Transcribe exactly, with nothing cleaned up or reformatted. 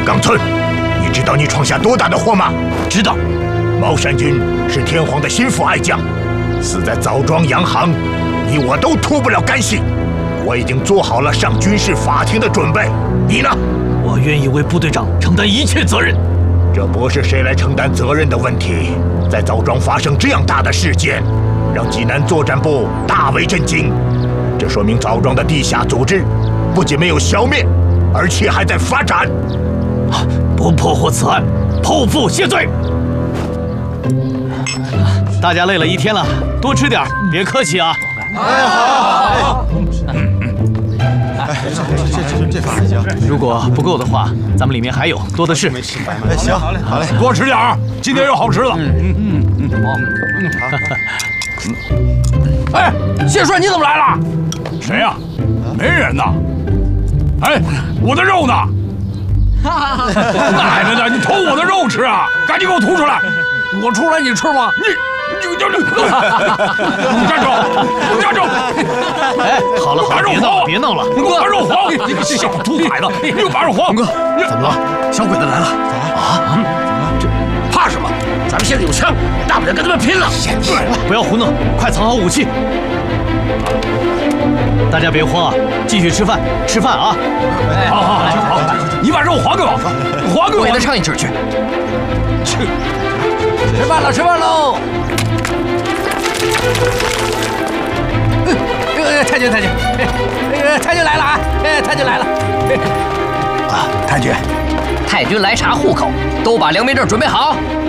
冈村，你知道你闯下多大的祸吗？ 知道。 毛山君是天皇的心腹爱将，死在枣庄洋行，你我都脱不了干系。我已经做好了上军事法庭的准备，你呢？ 我愿意为部队长承担一切责任。 这不是谁来承担责任的问题，在枣庄发生这样大的事件，让济南作战部大为震惊。这说明枣庄的地下组织不仅没有消灭，而且还在发展。 不破获此案，剖腹谢罪。大家累了一天了，多吃点，别客气啊。 哎，好。哎，这这这法行。 如果不够的话，咱们里面还有，多的是。 哎，行，好嘞，好嘞， 多吃点儿，今天有好吃的。 嗯嗯嗯， 好。哎，谢帅，你怎么来了？谁呀？没人呢。哎，我的肉呢？奶奶的，你偷我的肉吃啊！赶紧给我吐出来！ 我出来你吃吗？ 你你你你站住！站住！ 哎，好了好了，别闹了，别闹了！ 你给我把肉还！你个小兔崽子！你给我把肉还！ 哥，怎么了？小鬼子来了！ 啊？ 这怕什么？咱们现在有枪，大不了跟他们拼了！ 不要胡弄，快藏好武器！大家别慌啊，继续吃饭，吃饭啊！ 好好好好，你把肉还给我，还给我！ 我给他唱一曲去。去，吃饭了，吃饭喽！哎，太君，太君，哎，太君来了啊！哎，太君来了！ 啊，太君， 太君来查户口，都把良民证准备好。